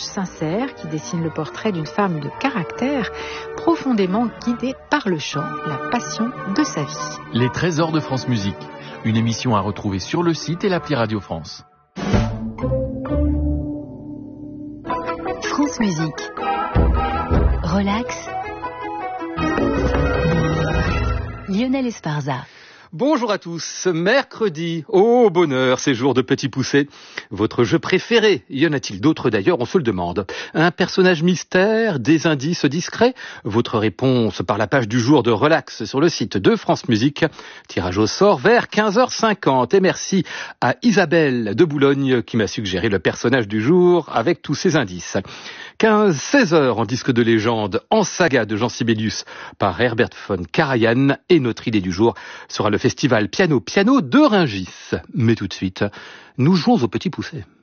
sincère qui dessine le portrait d'une femme de caractère, profondément guidée par le chant, la passion de sa vie. Les trésors de France Musique, une émission à retrouver sur le site et l'appli Radio France. France Musique. Relax. Lionel Esparza. Bonjour à tous, mercredi, oh bonheur, c'est jour de Petit Poucet. Votre jeu préféré, y en a-t-il d'autres d'ailleurs, on se le demande. Un personnage mystère, des indices discrets, votre réponse par la page du jour de Relax sur le site de France Musique. Tirage au sort vers 15h50 et merci à Isabelle de Boulogne qui m'a suggéré le personnage du jour avec tous ces indices. 16h en disque de légende, en saga de Jean Sibelius par Herbert von Karajan et notre idée du jour sera le festival Piano de Rungis. Mais tout de suite, nous jouons au Petit Poucet.